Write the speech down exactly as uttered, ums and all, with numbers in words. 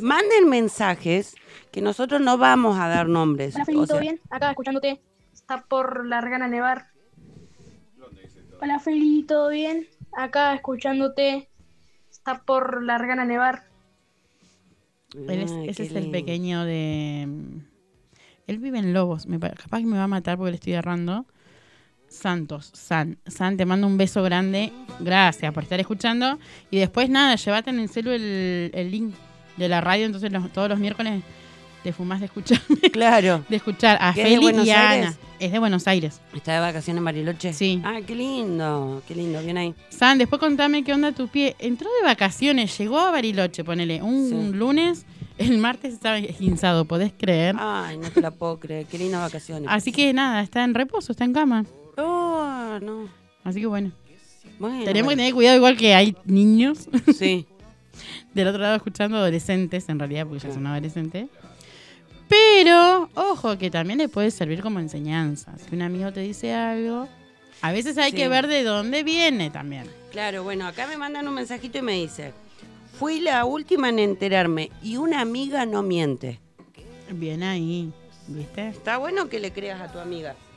manden mensajes que nosotros no vamos a dar nombres. Hola, Feli, o ¿todo sea, bien? Acá escuchándote. Está por largar a nevar. Hola, Feli, ¿todo bien? Acá escuchándote. Está por largar a nevar. Él es, Ay, ese qué es el lindo. pequeño de... Él vive en Lobos. Me, pa- capaz que me va a matar porque le estoy errando. Santos, San. San, te mando un beso grande. Gracias por estar escuchando. Y después, nada, llévate en el celu el, el link de la radio. Entonces, los- todos los miércoles te fumás de escucharme. Claro. De escuchar a ¿Que es de Feli Buenos y a Aires? Ana. Es de Buenos Aires. ¿Está de vacaciones en Bariloche? Sí. Ah, qué lindo, qué lindo, bien ahí. San, después contame qué onda tu pie. Entró de vacaciones, llegó a Bariloche, ponele, un Sí. lunes. El martes estaba esguinzado, ¿podés creer? Ay, no te la puedo creer, qué lindas vacaciones. Así que nada, está en reposo, está en cama. Oh, no. Así que bueno. Bueno, Tenemos que bueno. tener cuidado, igual que hay niños Sí, del otro lado escuchando, adolescentes en realidad, porque ya son adolescentes. Pero, ojo, que también le puede servir como enseñanza. Si un amigo te dice algo, a veces hay Sí. que ver de dónde viene también. claro, bueno, acá me mandan un mensajito y me dice, fui la última en enterarme y una amiga no miente. Bien ahí, ¿viste? Está bueno que le creas a tu amiga.